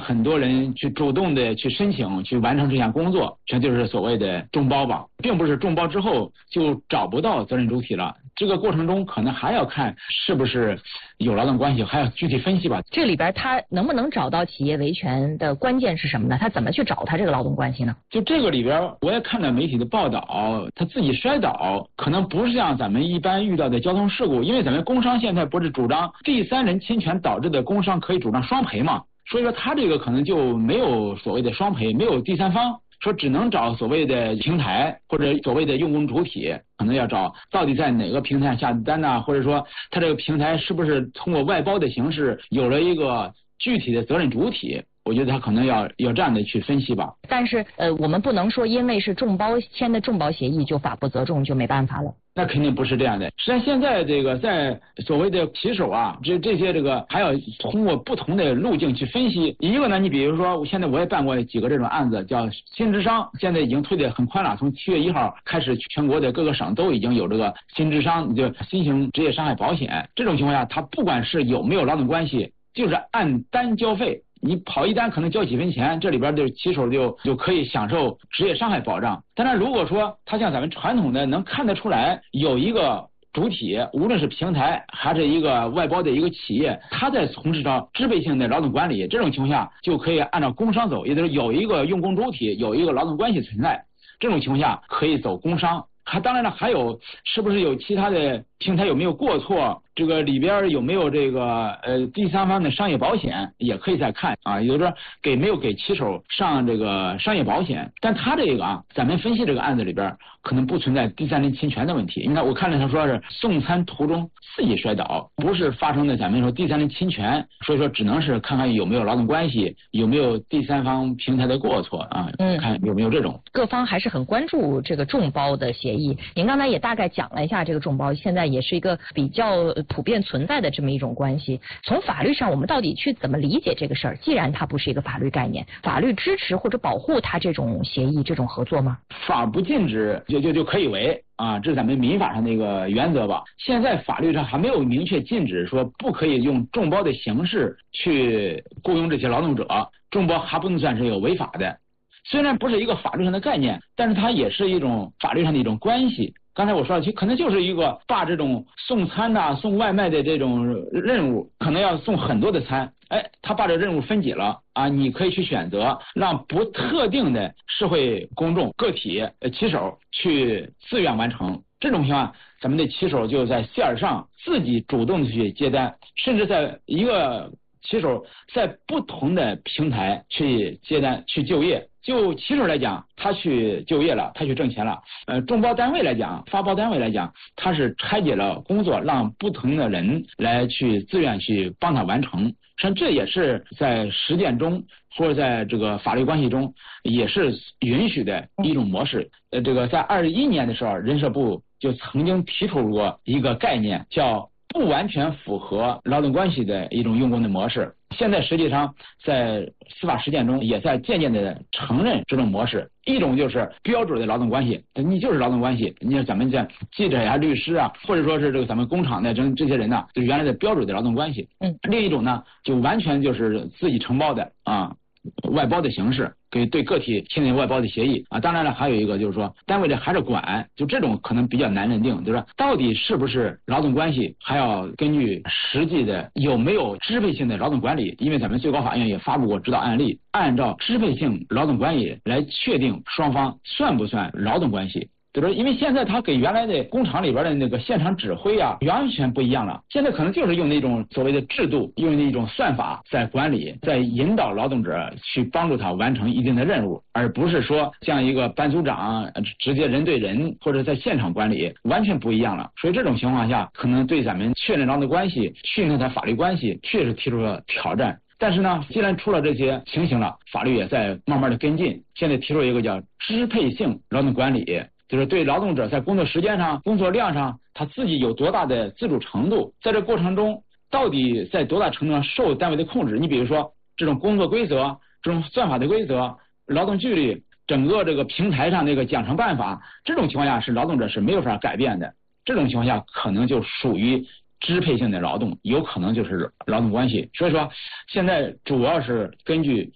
很多人去主动的去申请去完成这项工作，这就是所谓的众包吧，并不是众包之后就找不到责任主体了。这个过程中可能还要看是不是有劳动关系，还要具体分析吧。 这里边他能不能找到企业维权的关键是什么呢？他怎么去找他这个劳动关系呢？ 就这个里边，我也看到媒体的报道，他自己摔倒可能不是像咱们一般遇到的交通事故，因为咱们工伤现在不是主张第三人侵权导致的工伤可以主张双赔嘛，所以说他这个可能就没有所谓的双赔，没有第三方，说只能找所谓的平台或者所谓的用工主体，可能要找到底在哪个平台下的单呐，或者说他这个平台是不是通过外包的形式有了一个具体的责任主体，我觉得他可能要这样的去分析吧。 但是我们不能说因为是众包签的众包协议就法不责众就没办法了。 那肯定不是这样的。实际上现在这个在所谓的骑手啊，这些这个还要通过不同的路径去分析。一个呢，你比如说现在我也办过几个这种案子，叫新智商，现在已经推得很宽了，从7月1号开始，全国的各个省都已经有这个新智商，就新型职业伤害保险。这种情况下，它不管是有没有劳动关系，就是按单交费。你跑一单可能交几分钱，这里边就骑手就可以享受职业伤害保障。当然如果说他像咱们传统的能看得出来有一个主体，无论是平台还是一个外包的一个企业，他在从事着支配性的劳动管理，这种情况下就可以按照工伤走，也就是有一个用工主体，有一个劳动关系存在，这种情况下可以走工伤。当然了，还有是不是有其他的平台有没有过错，这个里边有没有这个第三方的商业保险也可以再看啊，也就是说没有给骑手上这个商业保险。但他这个啊，咱们分析这个案子里边可能不存在第三人侵权的问题。你看我看了他说是送餐途中自己摔倒，不是发生的咱们说第三人侵权，所以说只能是看看有没有劳动关系，有没有第三方平台的过错啊，看有没有这种。 各方还是很关注这个众包的协议。您刚才也大概讲了一下这个众包现在也是一个比较普遍存在的这么一种关系。从法律上我们到底去怎么理解这个事儿？既然它不是一个法律概念，法律支持或者保护它这种协议这种合作吗？ 法不禁止就可以为啊，这是咱们民法上的一个原则吧。现在法律上还没有明确禁止说不可以用众包的形式去雇佣这些劳动者，众包还不能算是有违法的。虽然不是一个法律上的概念，但是它也是一种法律上的一种关系。刚才我说了，可能就是一个把这种送餐呐、送外卖的这种任务，可能要送很多的餐，他把这任务分解了啊，你可以去选择让不特定的社会公众个体骑手去自愿完成。这种情况，咱们的骑手就在线上自己主动的去接单，甚至在一个骑手在不同的平台去接单去就业。就骑手来讲，他去就业了，他去挣钱了。众包单位来讲，发包单位来讲，他是拆解了工作，让不同的人来去自愿去帮他完成。实际上这也是在实践中或者在这个法律关系中也是允许的一种模式。这个在21年的时候，人社部就曾经提出过一个概念，叫不完全符合劳动关系的一种用工的模式。现在实际上在司法实践中也在渐渐的承认这种模式。一种就是标准的劳动关系，你就是劳动关系，你看咱们这记者呀、律师啊，或者说是这个咱们工厂的这些人呢，就原来的标准的劳动关系。另一种呢，就完全就是自己承包的啊，外包的形式，对个体签订外包的协议啊。当然了，还有一个就是说单位这还是管，就这种可能比较难认定，就是说到底是不是劳动关系，还要根据实际的有没有支配性的劳动管理。因为咱们最高法院也发布过指导案例，按照支配性劳动管理来确定双方算不算劳动关系。就是因为现在他跟原来的工厂里边的那个现场指挥啊，完全不一样了。现在可能就是用那种所谓的制度，用那种算法在管理，在引导劳动者去帮助他完成一定的任务，而不是说像一个班组长直接人对人或者在现场管理，完全不一样了。所以这种情况下，可能对咱们确认劳动关系、确认他法律关系，确实提出了挑战。但是呢，既然出了这些情形了，法律也在慢慢的跟进。现在提出一个叫支配性劳动管理，就是对劳动者在工作时间上、工作量上，他自己有多大的自主程度，在这过程中到底在多大程度上受单位的控制。你比如说这种工作规则、这种算法的规则、劳动纪律、整个这个平台上那个奖惩办法，这种情况下是劳动者是没有法改变的。这种情况下可能就属于支配性的劳动，有可能就是劳动关系。所以说现在主要是根据